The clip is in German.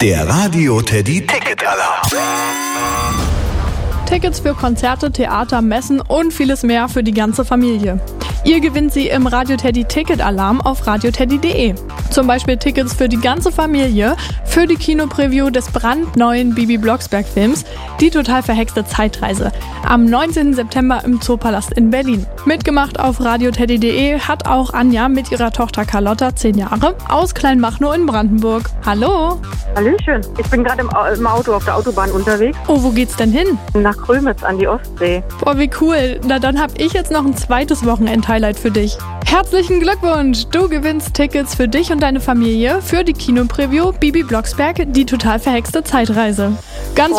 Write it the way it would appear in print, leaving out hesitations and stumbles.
Der Radio Teddy Ticket Alarm. Tickets für Konzerte, Theater, Messen und vieles mehr für die ganze Familie. Ihr gewinnt sie im Radio Teddy Ticket Alarm auf radioteddy.de. Zum Beispiel Tickets für die ganze Familie für die Kinopreview des brandneuen Bibi Blocksberg-Films Die total verhexte Zeitreise am 19. September im Zoopalast in Berlin. Mitgemacht auf radioteddy.de hat auch Anja mit ihrer Tochter Carlotta, 10 Jahre, aus Kleinmachnow in Brandenburg. Hallo! Hallöchen, ich bin gerade im Auto auf der Autobahn unterwegs. Oh, wo geht's denn hin? Nach Grömitz an die Ostsee. Boah, wie cool. Na, dann hab ich jetzt noch ein zweites Wochenend-Highlight für dich. Herzlichen Glückwunsch! Du gewinnst Tickets für dich und deine Familie für die Kinopreview Bibi Blocksberg Die total verhexte Zeitreise. Ganz